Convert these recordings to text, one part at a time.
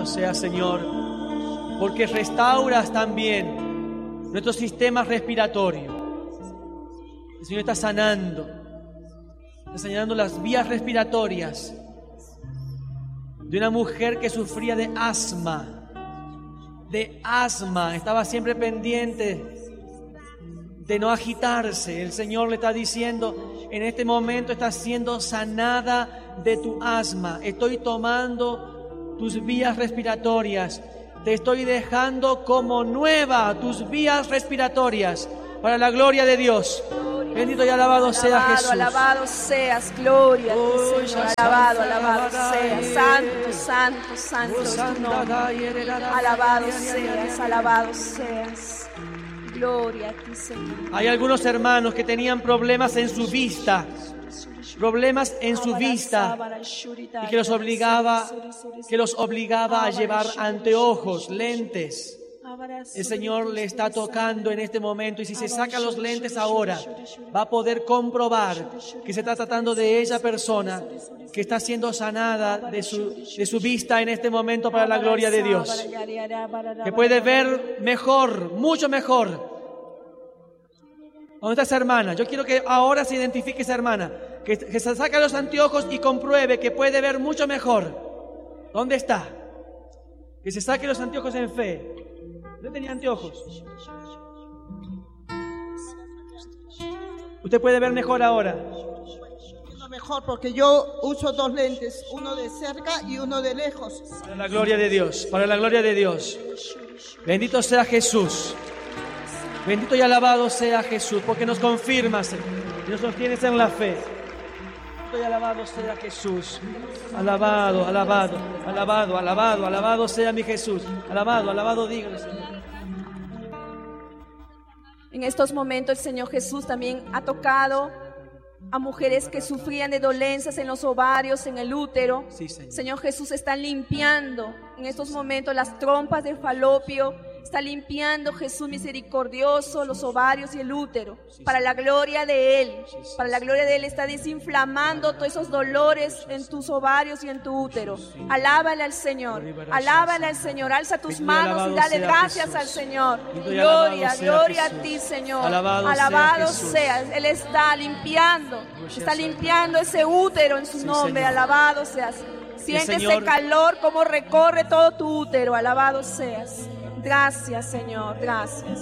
Bendito sea, Señor, porque restauras también nuestro sistema respiratorio. El Señor está sanando las vías respiratorias de una mujer que sufría de asma. Estaba siempre pendiente de no agitarse. El Señor le está diciendo: en este momento estás siendo sanada de tu asma. Estoy tomando tus vías respiratorias. Te estoy dejando como nueva tus vías respiratorias para la gloria de Dios. Bendito y alabado sea Jesús. Alabado seas, gloria a ti, Señor. Alabado seas. Santo es tu nombre. Alabado seas. Gloria a ti, Señor. Hay algunos hermanos que tenían problemas en su vista. Y que los obligaba a llevar anteojos, lentes. El Señor le está tocando en este momento, y si se saca los lentes ahora, va a poder comprobar que se está tratando de esa persona que está siendo sanada de su vista en este momento para la gloria de Dios, que puede ver mejor, mucho mejor. ¿Dónde está esa hermana? Yo quiero que ahora se identifique esa hermana, que se saque los anteojos y compruebe que puede ver mucho mejor. ¿Dónde está? Que se saque los anteojos en fe. ¿Usted tenía anteojos? ¿Usted puede ver mejor ahora? Mejor porque yo uso dos lentes, uno de cerca y uno de lejos. Para la gloria de Dios, para la gloria de Dios. Bendito sea Jesús. Bendito y alabado sea Jesús, porque nos confirmas y nos sostienes en la fe. Bendito y alabado sea Jesús. Alabado sea mi Jesús. Alabado, dígale, Señor. En estos momentos el Señor Jesús también ha tocado a mujeres que sufrían de dolencias en los ovarios, en el útero. Sí, Señor. Señor Jesús está limpiando en estos momentos las trompas de falopio. Está limpiando, Jesús misericordioso, los ovarios y el útero. Para la gloria de Él. Para la gloria de Él está desinflamando todos esos dolores en tus ovarios y en tu útero. Alábale al Señor. Alábale al Señor. Alza tus manos y dale gracias al Señor. Gloria a ti, Señor. Alabado seas. Él está limpiando ese útero en su nombre. Alabado seas. Siente ese calor como recorre todo tu útero. Alabado seas. Gracias, Señor, gracias.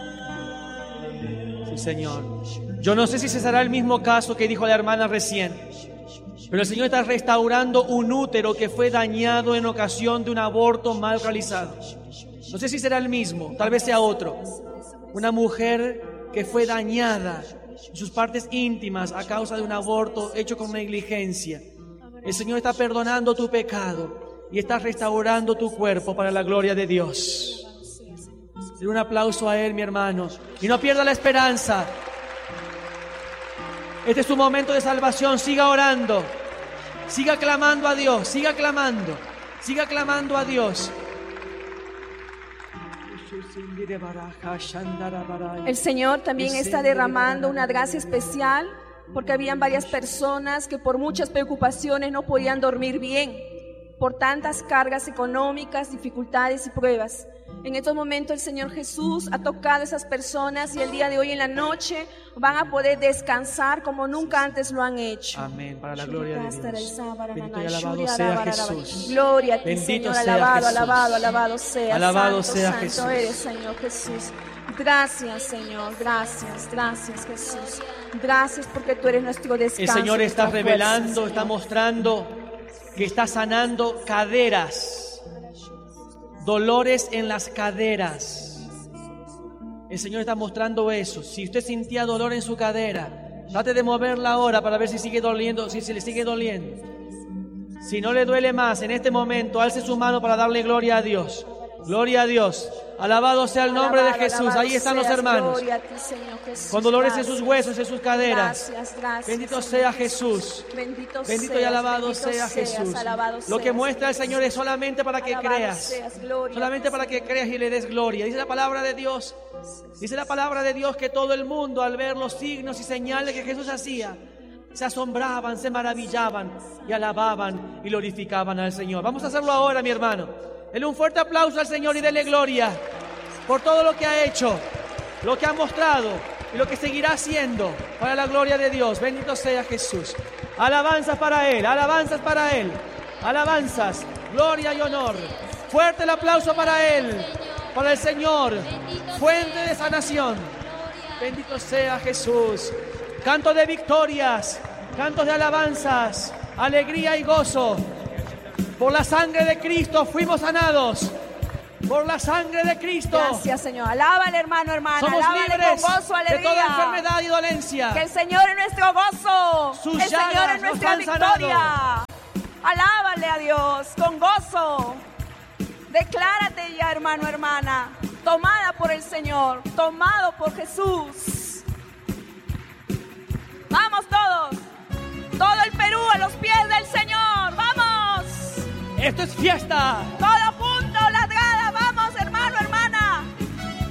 Sí, Señor. Yo no sé si se será el mismo caso que dijo la hermana recién, pero el Señor está restaurando un útero que fue dañado en ocasión de un aborto mal realizado. No sé si será el mismo, tal vez sea otro. Una mujer que fue dañada en sus partes íntimas a causa de un aborto hecho con negligencia. El Señor está perdonando tu pecado y está restaurando tu cuerpo para la gloria de Dios. Un aplauso a Él, mi hermano. Y no pierda la esperanza. Este es tu momento de salvación. Siga orando. Siga clamando a Dios. Siga clamando a Dios. El Señor también está derramando una gracia especial, porque habían varias personas que por muchas preocupaciones no podían dormir bien, por tantas cargas económicas, dificultades y pruebas. En estos momentos el Señor Jesús ha tocado a esas personas, y el día de hoy en la noche van a poder descansar como nunca antes lo han hecho. Amén, para la gloria de Dios. Bendito y alabado sea Jesús. Gloria a ti, Bendito Señor, sea alabado sea. Alabado Santo, sea santo Jesús. eres, Señor Jesús. Gracias, Señor, gracias Jesús. Gracias porque tú eres nuestro descanso. El Señor está nuestra revelando, fuerza, está mostrando que está sanando caderas. Dolores en las caderas. El Señor está mostrando eso. Si usted sentía dolor en su cadera, trate de moverla ahora para ver si sigue doliendo, si se le sigue doliendo. Si no le duele más en este momento, alce su mano para darle gloria a Dios. Gloria a Dios. Alabado sea el nombre de Jesús. Ahí están los hermanos. Gloria a ti, Señor Jesús. Con dolores en sus huesos, en sus caderas. Gracias, Bendito Señor sea Jesús. Jesús. Bendito y alabado sea Jesús. Lo que muestra el Señor es solamente para que creas. Solamente para que creas y le des gloria. Dice la palabra de Dios. Dice la palabra de Dios que todo el mundo, al ver los signos y señales que Jesús hacía, se asombraban, se maravillaban y alababan y glorificaban al Señor. Vamos a hacerlo ahora, mi hermano. Denle un fuerte aplauso al Señor y dele gloria por todo lo que ha hecho, lo que ha mostrado y lo que seguirá haciendo para la gloria de Dios. Bendito sea Jesús. Alabanzas para Él, alabanzas para Él, alabanzas, gloria y honor. Fuerte el aplauso para Él, para el Señor, fuente de sanación. Bendito sea Jesús. Canto de victorias, cantos de alabanzas, alegría y gozo. Por la sangre de Cristo fuimos sanados. Por la sangre de Cristo. Gracias, Señor. Alábale, hermano, hermana. Somos Alábale libres con gozo, alegría. de toda enfermedad y dolencia. Que el Señor es nuestro gozo. Sus el Señor llagas es nuestra nos han victoria. Alábale a Dios con gozo. Declárate ya, hermano, hermana, tomada por el Señor, tomado por Jesús. Vamos todos. Todo el Perú a los pies del Señor. Vamos. Esto es fiesta. Todo